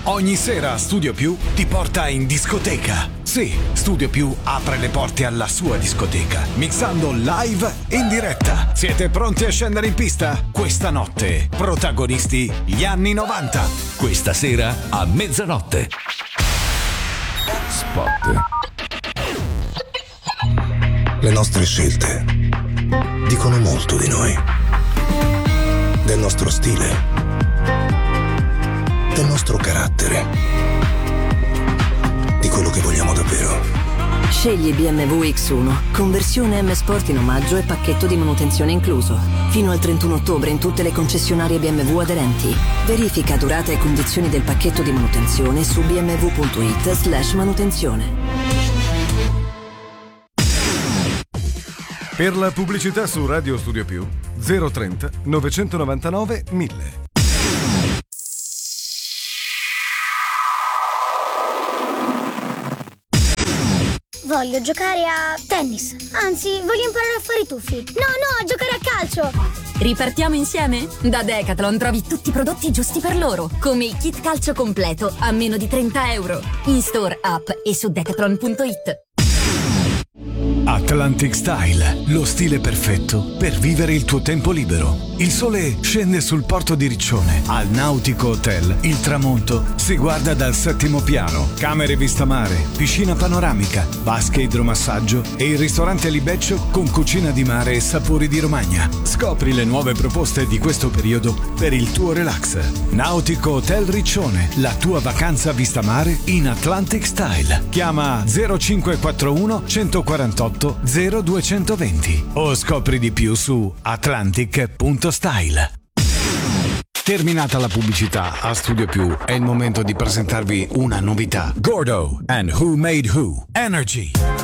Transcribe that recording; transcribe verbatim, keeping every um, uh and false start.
Ogni sera Studio Più ti porta in discoteca. Sì, Studio Più apre le porte alla sua discoteca, mixando live in diretta. Siete pronti a scendere in pista? Questa notte, protagonisti gli anni novanta. Questa sera a mezzanotte. Spot. Le nostre scelte dicono molto di noi. Del nostro stile. Del nostro carattere. Di quello che vogliamo davvero. Scegli B M W X uno, conversione M Sport in omaggio e pacchetto di manutenzione incluso. Fino al trentuno ottobre in tutte le concessionarie B M W aderenti. Verifica durata e condizioni del pacchetto di manutenzione su b m w punto i t slash manutenzione. Per la pubblicità su Radio Studio Più zero trenta novecentonovantanove mille. Voglio giocare a tennis. Anzi, voglio imparare a fare i tuffi. No, no, a giocare a calcio. Ripartiamo insieme? Da Decathlon trovi tutti i prodotti giusti per loro, come il kit calcio completo a meno di trenta euro. In store, app e su decathlon punto it. Atlantic Style, lo stile perfetto per vivere il tuo tempo libero. Il sole scende sul porto di Riccione. Al Nautico Hotel il tramonto si guarda dal settimo piano. Camere vista mare, piscina panoramica, vasche idromassaggio e il ristorante Libeccio con cucina di mare e sapori di Romagna. Scopri le nuove proposte di questo periodo per il tuo relax. Nautico Hotel Riccione, la tua vacanza vista mare in Atlantic Style. Chiama zero cinque quattro uno centoquarantotto zero duecentoventi o scopri di più su atlantic punto style. Terminata la pubblicità, a Studio Più è il momento di presentarvi una novità. Gordo and Who Made Who. Energy.